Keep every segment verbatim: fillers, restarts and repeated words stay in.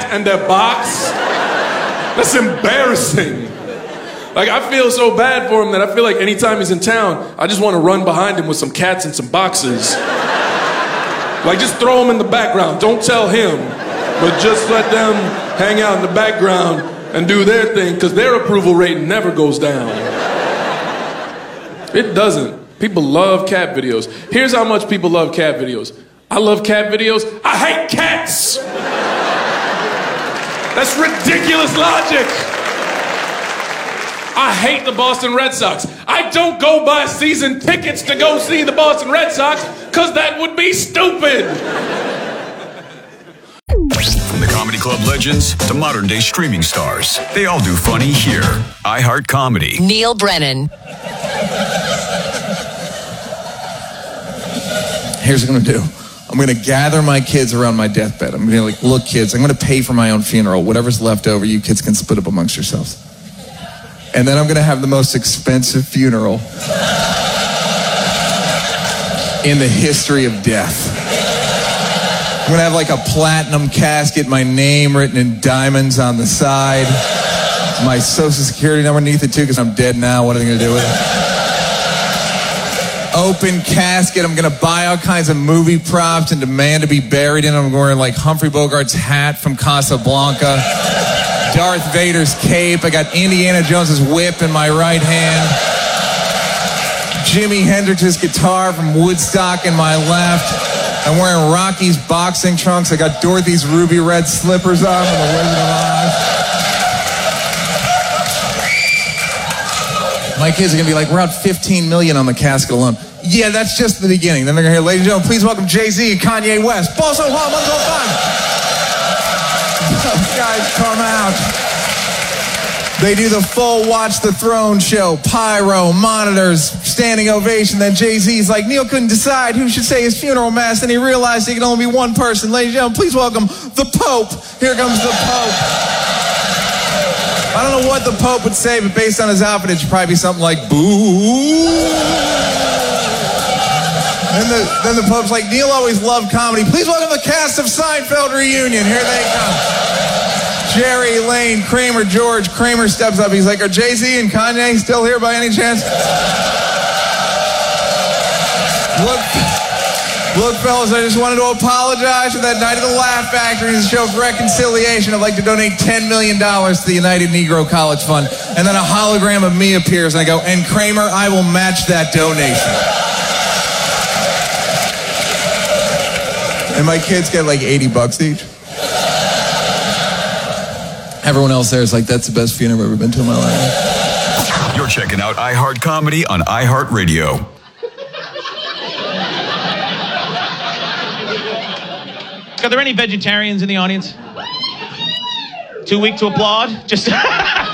cat and their box. That's embarrassing. Like, I feel so bad for him that I feel like anytime he's in town, I just want to run behind him with some cats and some boxes. Like, just throw them in the background. Don't tell him, but just let them hang out in the background and do their thing, because their approval rating never goes down. It doesn't. People love cat videos. Here's how much people love cat videos. I love cat videos. I hate cats. That's ridiculous logic. I hate the Boston Red Sox. I don't go buy season tickets to go see the Boston Red Sox because that would be stupid. From the Comedy Club legends to modern day streaming stars, they all do funny here. iHeart Comedy. Neil Brennan. Here's what I'm gonna do. I'm gonna gather my kids around my deathbed. I'm gonna be like, look, kids, I'm gonna pay for my own funeral. Whatever's left over, you kids can split up amongst yourselves. And then I'm gonna have the most expensive funeral in the history of death. I'm gonna have like a platinum casket, my name written in diamonds on the side, my social security number underneath it too, because I'm dead now. What are they gonna do with it? Open casket. I'm gonna buy all kinds of movie props and demand to be buried in them. I'm wearing like Humphrey Bogart's hat from Casablanca, Darth Vader's cape. I got Indiana Jones's whip in my right hand, Jimi Hendrix's guitar from Woodstock in my left. I'm wearing Rocky's boxing trunks. I got Dorothy's ruby red slippers on from The Wizard of Oz. My kids are gonna be like, we're out fifteen million on the casket alone. Yeah, that's just the beginning. Then they're gonna hear, ladies and gentlemen, please welcome Jay-Z and Kanye West. Bosso Hall, let's go fun. Those guys come out. They do the full Watch the Throne show, pyro, monitors, standing ovation. Then Jay-Z's like, Neil couldn't decide who should say his funeral mass, and he realized he could only be one person. Ladies and gentlemen, please welcome the Pope. Here comes the Pope. I don't know what the Pope would say, but based on his outfit, it should probably be something like, boo. Then the, then the Pope's like, Neil always loved comedy. Please welcome the cast of Seinfeld Reunion. Here they come. Jerry, Lane, Kramer, George. Kramer steps up. He's like, are Jay-Z and Kanye still here by any chance? Look, look, fellas, I just wanted to apologize for that night at the Laugh Factory as a show of reconciliation. I'd like to donate ten million dollars to the United Negro College Fund. And then a hologram of me appears, and I go, and Kramer, I will match that donation. And my kids get like eighty bucks each. Everyone else there is like, that's the best funeral I've ever been to in my life. You're checking out iHeart Comedy on iHeartRadio. Are there any vegetarians in the audience? Too weak to applaud? Just... I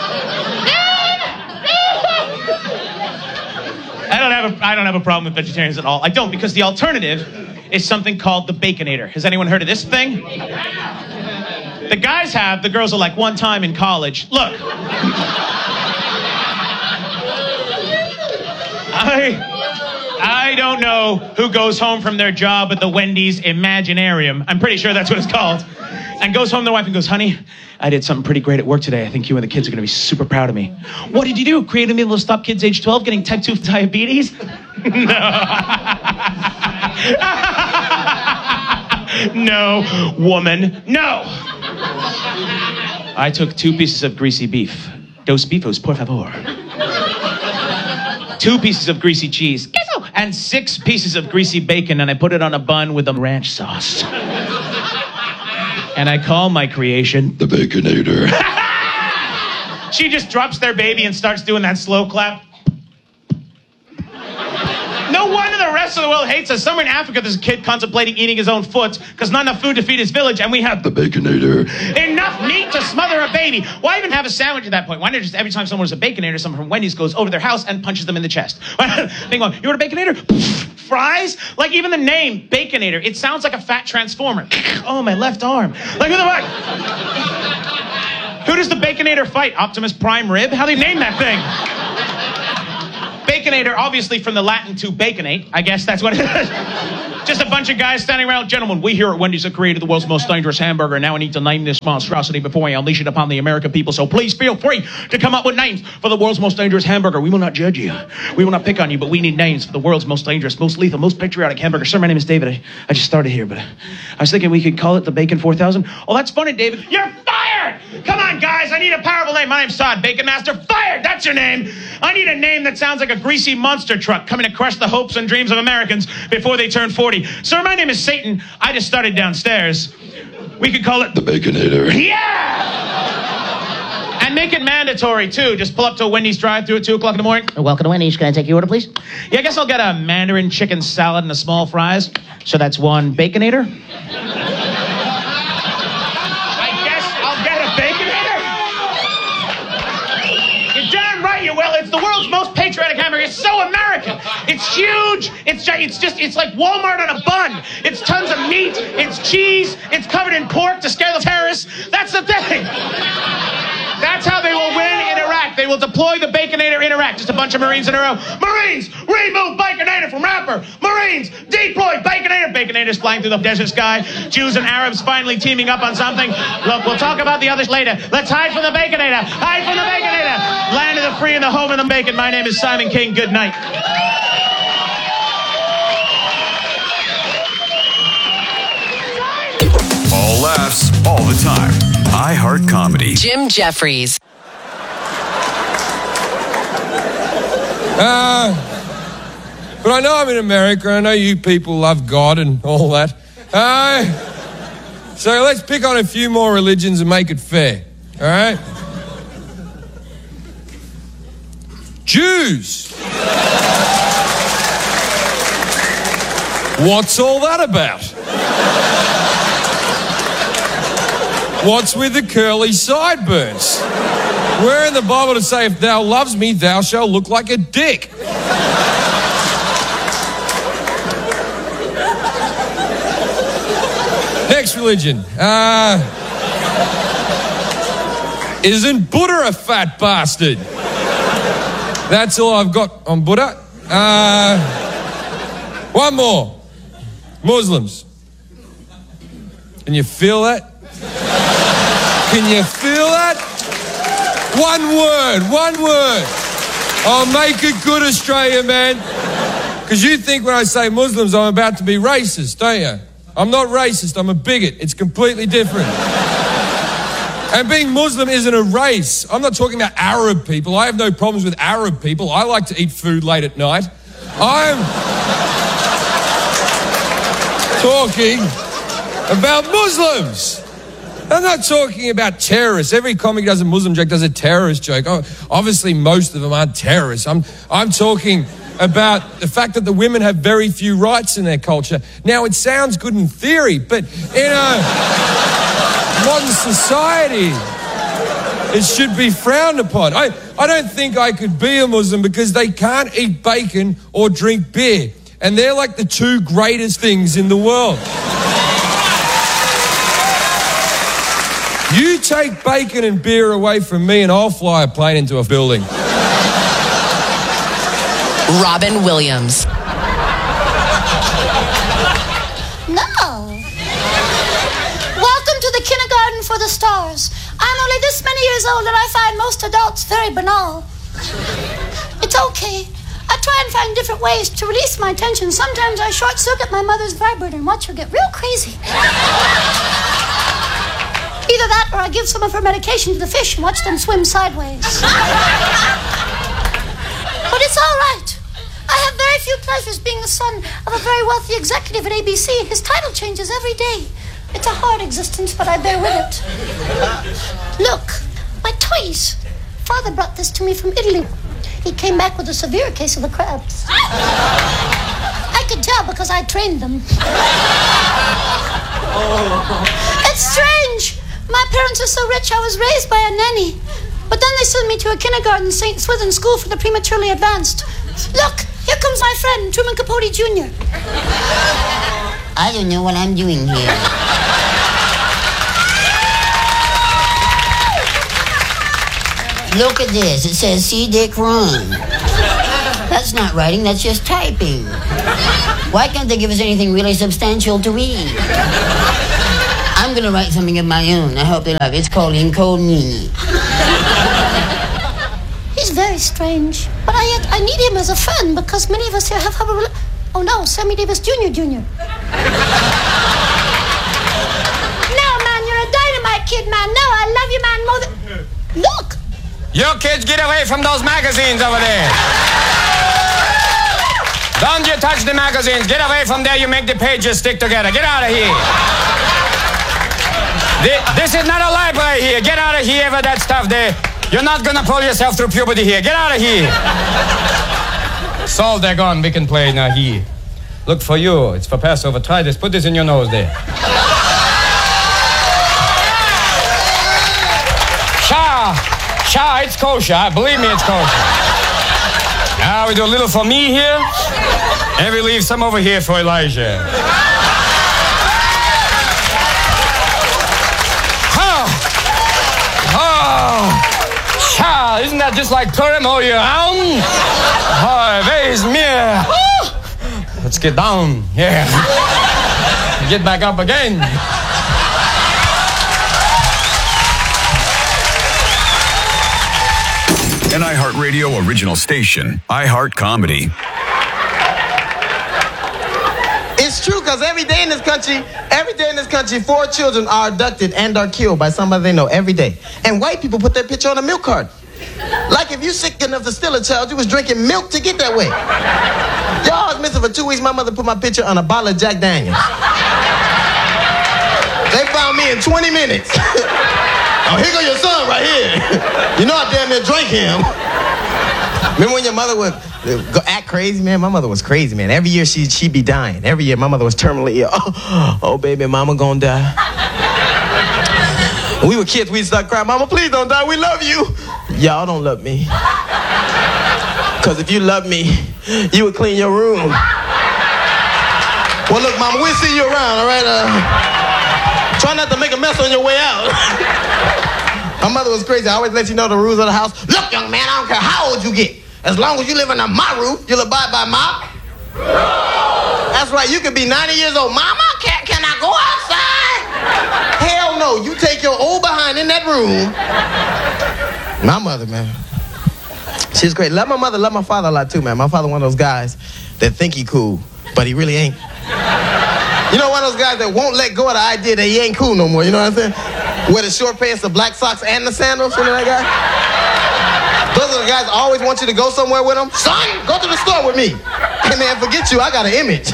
don't have a, I don't have a problem with vegetarians at all. I don't, because the alternative is something called the Baconator. Has anyone heard of this thing? The guys have, the girls are like, one time in college. Look. I... I don't know who goes home from their job at the Wendy's Imaginarium. I'm pretty sure that's what it's called. And goes home to their wife and goes, honey, I did something pretty great at work today. I think you and the kids are going to be super proud of me. What did you do? Create a meal to stop kids age twelve getting type two diabetes? No. No, woman, no. I took two pieces of greasy beef. Dos bifos, por favor. Two pieces of greasy cheese. Queso. And six pieces of greasy bacon, and I put it on a bun with a ranch sauce. And I call my creation the Baconator. She just drops their baby and starts doing that slow clap. No wonder the rest of the world hates us. Somewhere in Africa, there's a kid contemplating eating his own foot because not enough food to feed his village, and we have the Baconator. Enough meat to smother a baby. Why even have a sandwich at that point? Why not just every time someone was a Baconator, someone from Wendy's goes over their house and punches them in the chest? They go, you want a Baconator? Fries? Like even the name, Baconator, it sounds like a fat transformer. Oh, my left arm. Like who the fuck? Who does the Baconator fight? Optimus Prime Rib? How do you name that thing? Baconator, obviously from the Latin to baconate. I guess that's what it is. Just a bunch of guys standing around. Gentlemen, we here at Wendy's have created the world's most dangerous hamburger. Now I need to name this monstrosity before I unleash it upon the American people. So please feel free to come up with names for the world's most dangerous hamburger. We will not judge you. We will not pick on you, but we need names for the world's most dangerous, most lethal, most patriotic hamburger. Sir, my name is David. I, I just started here, but I was thinking we could call it the Bacon four thousand. Oh, that's funny, David. You're fired! Come on, guys. I need a powerful name. My name's Todd Bacon Master. Fired! That's your name. I need a name that sounds like a greasy monster truck coming to crush the hopes and dreams of Americans before they turn forty. Sir, my name is Satan. I just started downstairs. We could call it the Baconator. Yeah! And make it mandatory, too. Just pull up to a Wendy's drive-thru at two o'clock in the morning. Welcome to Wendy's. Can I take your order, please? Yeah, I guess I'll get a Mandarin chicken salad and a small fries. So that's one Baconator. Well, it's the world's most patriotic hamburger. It's so American. It's huge. It's just, it's just, it's like Walmart on a bun. It's tons of meat. It's cheese. It's covered in pork to scare the terrorists. That's the thing. That's how they will win in Iraq. They will deploy the Baconator in Iraq. Just a bunch of Marines in a row. Marines, remove Baconator from rapper. Marines, deploy Baconator. Baconator's flying through the desert sky. Jews and Arabs finally teaming up on something. Look, we'll talk about the others later. Let's hide from the Baconator. Hide from the Baconator. Land of the free and the home of the bacon. My name is Simon King. Good night. All laughs, all the time. iHeart Comedy. Jim Jeffries. Uh, but I know I'm in America, and I know you people love God and all that. Uh, so let's pick on a few more religions and make it fair, all right? Jews. What's all that about? What's with the curly sideburns? Where in the Bible to say, if thou loves me, thou shalt look like a dick? Next religion. Uh, isn't Buddha a fat bastard? That's all I've got on Buddha. Uh, one more. Muslims. Can you feel that? Can you feel that? One word, one word. I'll make it good, Australia, man. Because you think when I say Muslims, I'm about to be racist, don't you? I'm not racist, I'm a bigot. It's completely different. And being Muslim isn't a race. I'm not talking about Arab people. I have no problems with Arab people. I like to eat food late at night. I'm talking about Muslims. I'm not talking about terrorists. Every comic does a Muslim joke, does a terrorist joke. Oh, obviously, most of them aren't terrorists. I'm, I'm talking about the fact that the women have very few rights in their culture. Now, it sounds good in theory, but in a modern society, it should be frowned upon. I, I don't think I could be a Muslim because they can't eat bacon or drink beer. And they're like the two greatest things in the world. You take bacon and beer away from me and I'll fly a plane into a building. Robin Williams. No. Welcome to the kindergarten for the stars. I'm only this many years old and I find most adults very banal. It's okay. I try and find different ways to release my tension. Sometimes I short circuit my mother's vibrator and watch her get real crazy. Either that or I give some of her medication to the fish and watch them swim sideways. But it's all right. I have very few pleasures being the son of a very wealthy executive at A B C. His title changes every day. It's a hard existence, but I bear with it. Look, my toys. Father brought this to me from Italy. He came back with a severe case of the crabs. I could tell because I trained them. It's strange. My parents are so rich, I was raised by a nanny. But then they sent me to a kindergarten, Saint Swithin School for the Prematurely Advanced. Look, here comes my friend, Truman Capote Junior I don't know what I'm doing here. Look at this. It says, see Dick run. That's not writing, that's just typing. Why can't they give us anything really substantial to read? I'm gonna write something of my own. I hope they like it. It's called Incognito. He's very strange, but I yet I need him as a friend because many of us here have... have a, oh no, Sammy Davis Junior Junior No, man, you're a dynamite kid, man. No, I love you, man, more than... Look! You kids, get away from those magazines over there. Don't you touch the magazines. Get away from there. You make the pages stick together. Get out of here. This is not a library here. Get out of here with that stuff there. You're not gonna pull yourself through puberty here. Get out of here. Solve, they're gone. We can play now here. Look for you. It's for Passover. Try this. Put this in your nose there. Shah. Shah, it's kosher. Believe me, it's kosher. Now we do a little for me here. And we leave some over here for Elijah. Oh. Oh. Shah, isn't that just like Purim all year round? Oh, where's me? Let's get down. Yeah. Get back up again. An iHeartRadio original station, iHeart Comedy. It's true, because every day in this country, every day in this country, four children are abducted and are killed by somebody they know every day. And white people put their picture on a milk cart. Like if you're sick enough to steal a child, you was drinking milk to get that way. Y'all was missing for two weeks. My mother put my picture on a bottle of Jack Daniels. They found me in twenty minutes. Oh, here go your son right here. You know I damn near drank him. Remember when your mother would go act crazy, man? My mother was crazy, man. Every year she'd, she'd be dying. Every year my mother was terminally ill. Oh, oh baby, mama gonna die. When we were kids, we'd start crying, mama, please don't die, we love you. Y'all don't love me. Because if you love me, you would clean your room. Well, look, mama, we'll see you around, all right? Uh, try not to make a mess on your way out. My mother was crazy. I always let you know the rules of the house. Look, young man, I don't care how old you get. As long as you live under my roof, you'll abide by my rules. That's right. You could be ninety years old. Mama, can, can I go outside? Hell no. You take your old behind in that room. My mother, man. She's great. Love my mother, love my father a lot too, man. My father one of those guys that think he cool, but he really ain't. You know, one of those guys that won't let go of the idea that he ain't cool no more. You know what I'm saying? Wear the short pants, the black socks, and the sandals. You know that guy? Those are the guys that always want you to go somewhere with them. Son, go to the store with me. Hey, man, forget you. I got an image.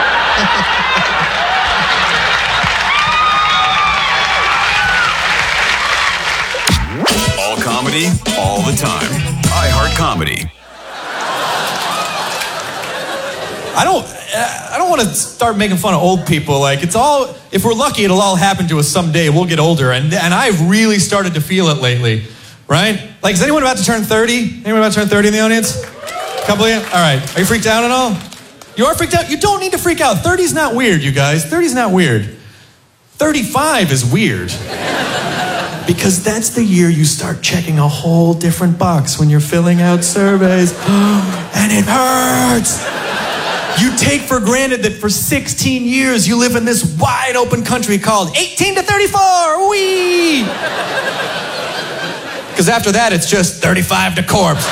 All comedy, all the time. iHeart Comedy. I don't, I don't want to start making fun of old people. Like, it's all, if we're lucky, it'll all happen to us someday. We'll get older. And, and I've really started to feel it lately, right? Like, is anyone about to turn thirty? Anyone about to turn thirty in the audience? A couple of you? All right. Are you freaked out at all? You are freaked out? You don't need to freak out. thirty's not weird, you guys. thirty's not weird. thirty-five is weird. Because that's the year you start checking a whole different box when you're filling out surveys. And it hurts. You take for granted that for sixteen years you live in this wide open country called eighteen to thirty-four. Wee! Because after that it's just thirty-five to corpse.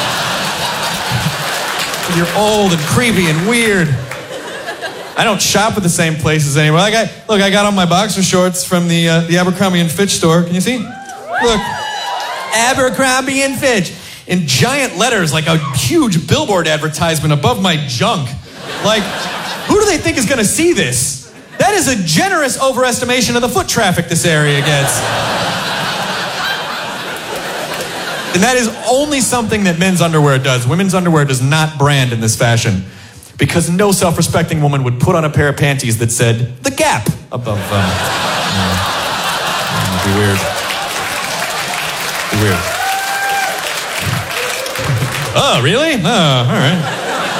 You're old and creepy and weird. I don't shop at the same places anymore. Like I, look, I got on my boxer shorts from the uh, the Abercrombie and Fitch store. Can you see? Look, Abercrombie and Fitch in giant letters, like a huge billboard advertisement above my junk. Like, who do they think is going to see this? That is a generous overestimation of the foot traffic this area gets. And that is only something that men's underwear does. Women's underwear does not brand in this fashion. Because no self-respecting woman would put on a pair of panties that said, The Gap, above them. No. It'd be weird. It'd be weird. Oh, really? Oh, all right.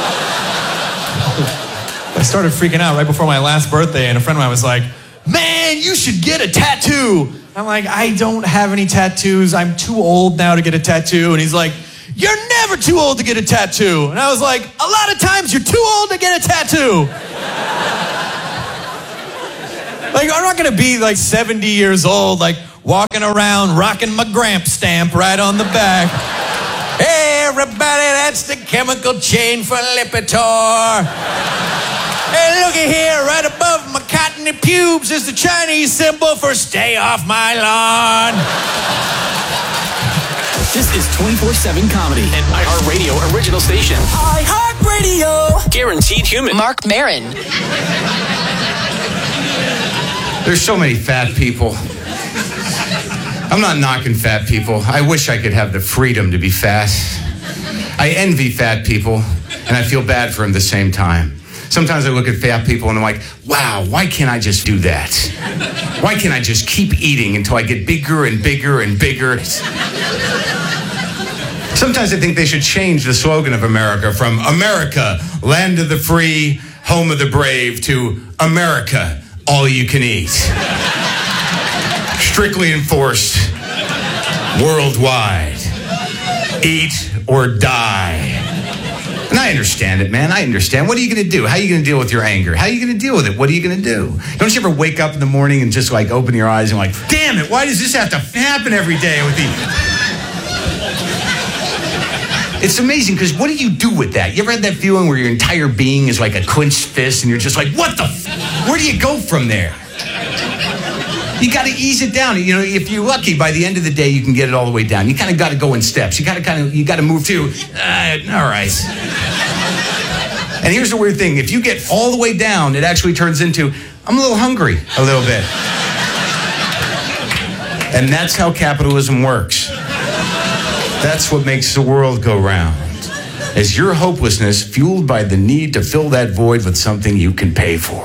I started freaking out right before my last birthday, and a friend of mine was like, man, you should get a tattoo. I'm like, I don't have any tattoos. I'm too old now to get a tattoo. And he's like, you're never never too old to get a tattoo. And I was like, a lot of times you're too old to get a tattoo. Like, I'm not gonna be like seventy years old, like walking around rocking my Gramp stamp right on the back. Hey, everybody, that's the chemical chain for Lipitor. Hey, looky here, right above my cottony pubes is the Chinese symbol for stay off my lawn. This is twenty-four seven Comedy, an iHeartRadio original station. iHeartRadio. Guaranteed human. Mark Maron. There's so many fat people. I'm not knocking fat people. I wish I could have the freedom to be fat. I envy fat people, and I feel bad for them at the same time. Sometimes I look at fat people and I'm like, wow, why can't I just do that? Why can't I just keep eating until I get bigger and bigger and bigger? Sometimes I think they should change the slogan of America from America, land of the free, home of the brave, to America, all you can eat. Strictly enforced worldwide. Eat or die. And I understand it, man. I understand. What are you going to do? How are you going to deal with your anger? How are you going to deal with it? What are you going to do? Don't you ever wake up in the morning and just like open your eyes and like, damn it, why does this have to happen every day with the... It's amazing because what do you do with that? You ever had that feeling where your entire being is like a clenched fist and you're just like, what the f-? Where do you go from there? You got to ease it down. You know, if you're lucky, by the end of the day, you can get it all the way down. You kind of got to go in steps. You got to kind of, you got to move to, uh, all right. And here's the weird thing. If you get all the way down, it actually turns into, I'm a little hungry, a little bit. And that's how capitalism works. That's what makes the world go round. Is your hopelessness fueled by the need to fill that void with something you can pay for.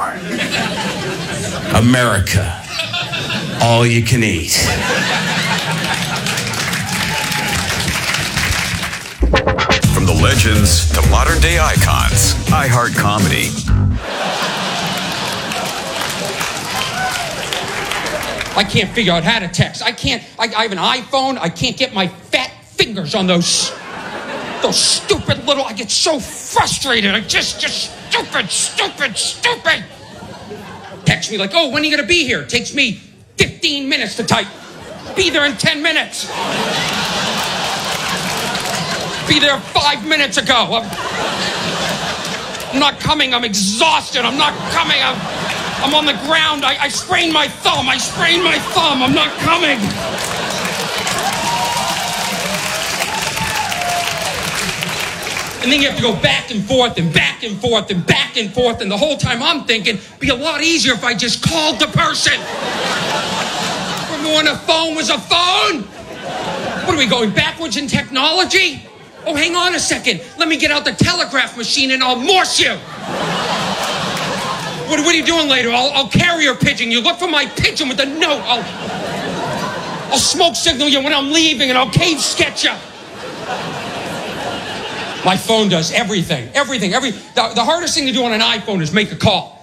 America. All you can eat. From the legends to modern day icons, iHeart Comedy. I can't figure out how to text. I can't, I, I have an iPhone. I can't get my fat fingers on those, those stupid little, I get so frustrated. I just, just stupid, stupid, stupid. Text me like, oh, when are you going to be here? It takes me fifteen minutes to type. Be there in ten minutes. Be there five minutes ago. I'm, I'm not coming. I'm exhausted. I'm not coming. I'm, I'm on the ground. I, I sprained my thumb. I sprained my thumb. I'm not coming. And then you have to go back and forth and back and forth and back and forth. And the whole time I'm thinking, it'd be a lot easier if I just called the person. Remember when a phone was a phone? What are we going backwards in technology? Oh, hang on a second. Let me get out the telegraph machine and I'll Morse you. What, what are you doing later? I'll, I'll carrier pigeon you. Look for my pigeon with a note. I'll, I'll smoke signal you when I'm leaving and I'll cave sketch you. My phone does everything, everything, every. The, the hardest thing to do on an iPhone is make a call.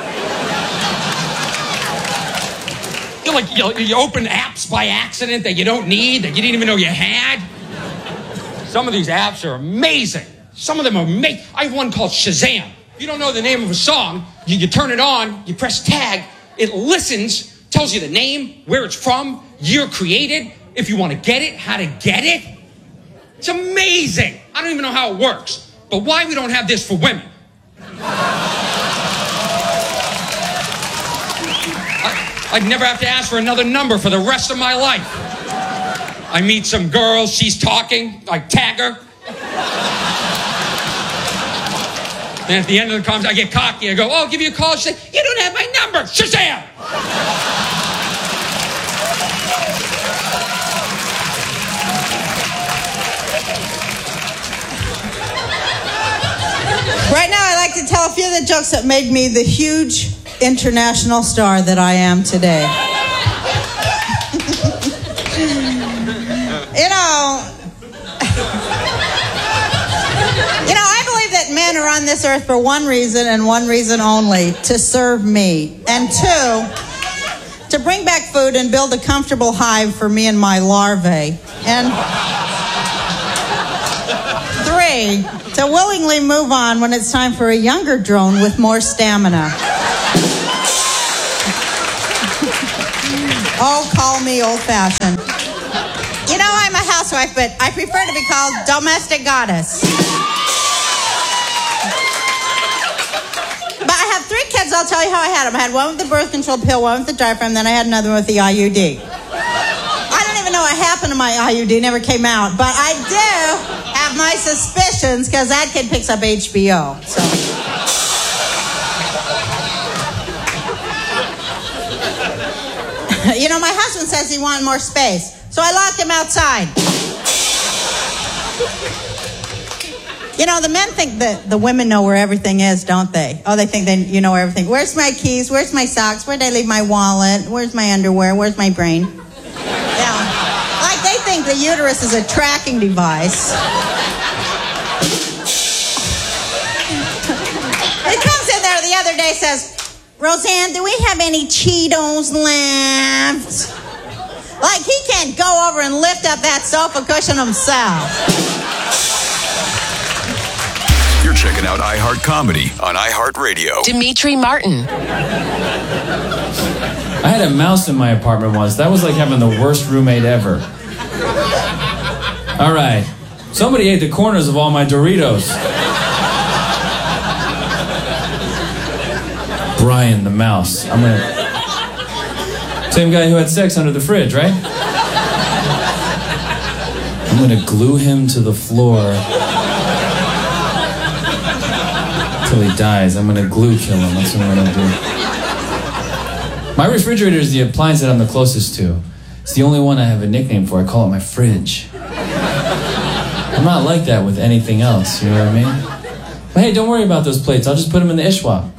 You're like, you, you open apps by accident that you don't need, that you didn't even know you had. Some of these apps are amazing. Some of them are amazing. I have one called Shazam. If you don't know the name of a song, you, you turn it on, you press tag, it listens, tells you the name, where it's from, year created, if you want to get it, how to get it. It's amazing. I don't even know how it works. But why we don't have this for women? I, I'd never have to ask for another number for the rest of my life. I meet some girl, she's talking, I tag her. And at the end of the conversation, I get cocky. I go, oh, I'll give you a call. She said, you don't have my number. Shazam! Right now, I'd like to tell a few of the jokes that made me the huge international star that I am today. you know, you know, I believe that men are on this earth for one reason and one reason only, to serve me. And two, to bring back food and build a comfortable hive for me and my larvae. And... me to willingly move on when it's time for a younger drone with more stamina. Oh, call me old-fashioned. You know, I'm a housewife, but I prefer to be called domestic goddess. But I have three kids. I'll tell you how I had them. I had one with the birth control pill, one with the diaphragm, then I had another one with the I U D. I don't even know what happened to my I U D. It never came out. But I do have my suspicions because that kid picks up H B O. So. You know, my husband says he wanted more space, so I locked him outside. You know, the men think that the women know where everything is, don't they? Oh, they think they you know everything. Where's my keys? Where's my socks? Where'd I leave my wallet? Where's my underwear? Where's my brain? Yeah. Like they think the uterus is a tracking device. He comes in there the other day, says, Roseanne, do we have any Cheetos left? Like he can't go over and lift up that sofa cushion himself. You're checking out iHeart Comedy on iHeartRadio. Dimitri Martin. I had a mouse in my apartment once. That was like having the worst roommate ever. All right. Somebody ate the corners of all my Doritos. Brian the mouse. I'm gonna... Same guy who had sex under the fridge, right? I'm gonna glue him to the floor till he dies. I'm gonna glue kill him. That's what I'm gonna do. My refrigerator is the appliance that I'm the closest to. It's the only one I have a nickname for. I call it my fridge. I'm not like that with anything else, you know what I mean? But hey, don't worry about those plates. I'll just put them in the ishwab.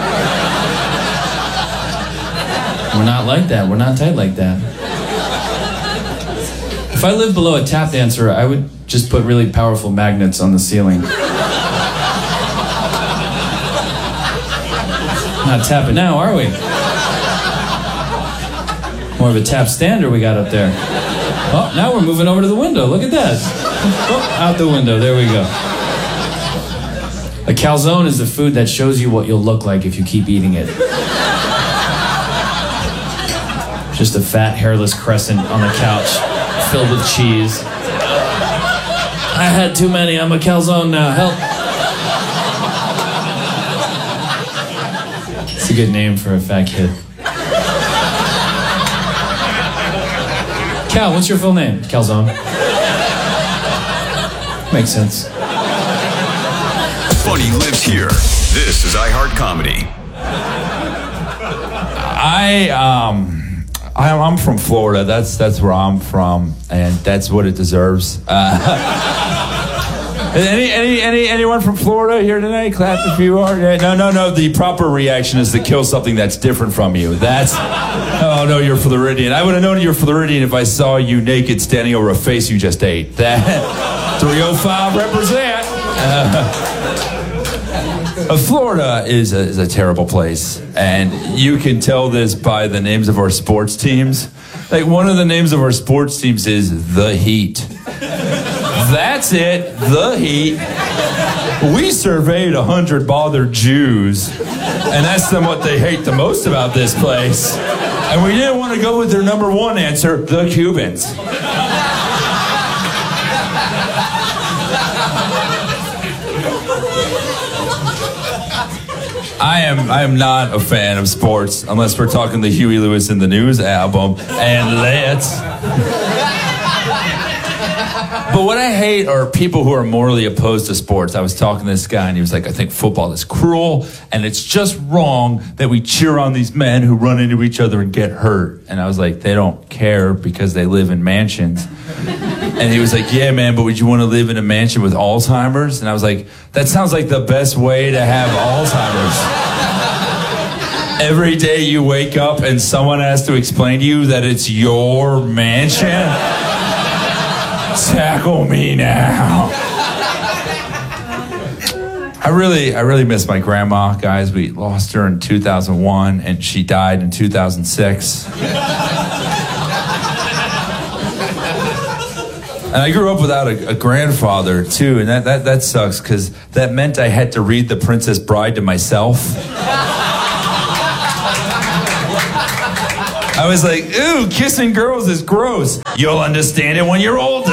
We're not like that. We're not tight like that. If I lived below a tap dancer, I would just put really powerful magnets on the ceiling. Not tapping now, are we? More of a tap stander we got up there. Oh, now we're moving over to the window. Look at that. Oh, out the window. There we go. A calzone is the food that shows you what you'll look like if you keep eating it. Just a fat, hairless crescent on the couch, filled with cheese. I had too many. I'm a calzone now. Help. It's a good name for a fat kid. Cal, what's your full name? Calzone. Makes sense. Funny lives here. This is iHeart Comedy. I, um... I'm, I'm from Florida. That's that's where I'm from, and that's what it deserves. Uh, any any any anyone from Florida here tonight? Clap if you are. No no no. The proper reaction is to kill something that's different from you. That's oh no, you're Floridian. I would have known you're Floridian if I saw you naked standing over a face you just ate. That three oh five represent. Uh, Uh, Florida is a, is a terrible place, and you can tell this by the names of our sports teams. Like, one of the names of our sports teams is The Heat. That's it, The Heat. We surveyed one hundred bothered Jews and asked them what they hate the most about this place. And we didn't want to go with their number one answer, the Cubans. I am I am not a fan of sports unless we're talking the Huey Lewis in the News album, and let's. But what I hate are people who are morally opposed to sports. I was talking to this guy, and he was like, I think football is cruel, and it's just wrong that we cheer on these men who run into each other and get hurt. And I was like, they don't care because they live in mansions. And he was like, yeah, man, but would you want to live in a mansion with Alzheimer's? And I was like, that sounds like the best way to have Alzheimer's. Every day you wake up and someone has to explain to you that it's your mansion. Tackle me now. I really, I really miss my grandma, guys. We lost her in two thousand one, and she died in two thousand six. And I grew up without a, a grandfather, too, and that, that, that sucks, because that meant I had to read The Princess Bride to myself. I was like, ooh, kissing girls is gross. You'll understand it when you're older.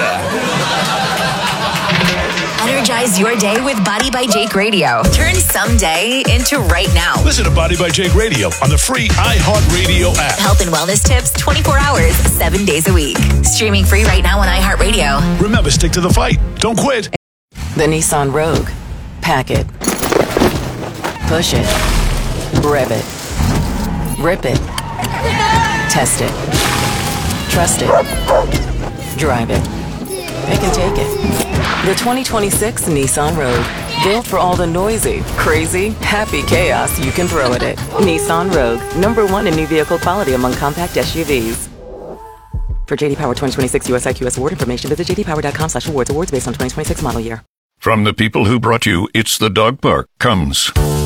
Energize your day with Body by Jake Radio. Turn someday into right now. Listen to Body by Jake Radio on the free iHeartRadio app. Health and wellness tips twenty-four hours, seven days a week. Streaming free right now on iHeartRadio. Remember, stick to the fight. Don't quit. The Nissan Rogue. Pack it. Push it. Rev it. Rip it. Test it. Trust it. Drive it. Pick and take it. The twenty twenty-six Nissan Rogue. Built for all the noisy, crazy, happy chaos you can throw at it. Nissan Rogue. Number one in new vehicle quality among compact S U Vs. For J D Power twenty twenty-six U S I Q S award information, visit j d power dot com slash awards. Awards based on twenty twenty-six model year. From the people who brought you It's the Dog Park comes